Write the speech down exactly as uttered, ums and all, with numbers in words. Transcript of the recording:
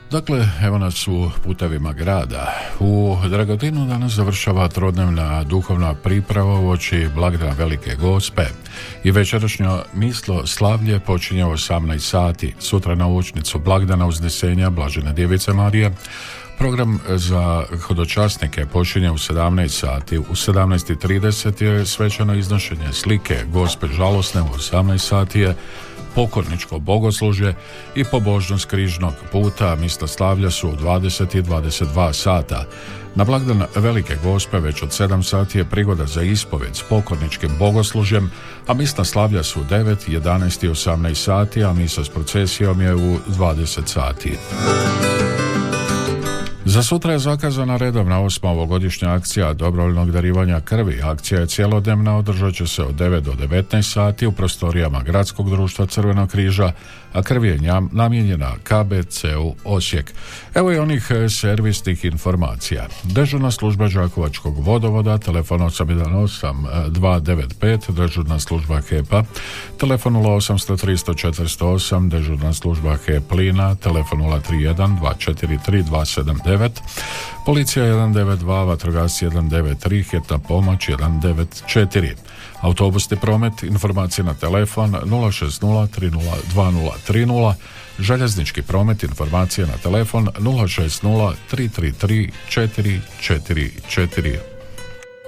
Dakle, evo nas u putevima grada. U Dragodinu danas završava trodnevna duhovna priprava uoči blagdana Velike Gospe i večerašnjo mislo slavlje počinje u osamnaest sati. Sutra na uočnicu blagdana Uznesenja Blažene Djevice Marije. Program za hodočasnike počinje u sedamnaest sati. U sedamnaest i trideset je svečano iznošenje slike Gospe žalosne, u osamnaest sati je pokorničko bogoslužje i pobožnost križnog puta. Misla slavlja su u dvadeset i dvadeset dva sata. Na blagdan Velike Gospe već od sedam sati je prigoda za ispovjed s pokorničkim bogoslužjem, a misla slavlja su u devet, jedanaest i osamnaest sati, a misa s procesijom je u dvadeset sati. Za sutra je zakazana redovna osma ovogodišnja akcija dobrovoljnog darivanja krvi. Akcija je cjelodnevna, održat će se od devet do devetnaest sati u prostorijama Gradskog društva Crvenog križa, a krv je namijenjena K B C-u Osijek. Evo i onih servisnih informacija. Dežurna služba Đakovačkog vodovoda, telefon osam jedan osam dva devet pet, dežurna služba H E P-a, telefon nula osam sto tristo četiristo osam, dežurna služba H E P plina, telefon nula tri jedan dva četiri tri dva sedam devet, policija jedan devet dva, vatrogasci jedan devet tri, hitna pomoć jedan devet četiri. Autobusni promet, informacije na telefon nula šest nula tri nula dva nula tri nula, željeznički promet, informacije na telefon nula šest nula tri tri tri četiri četiri četiri.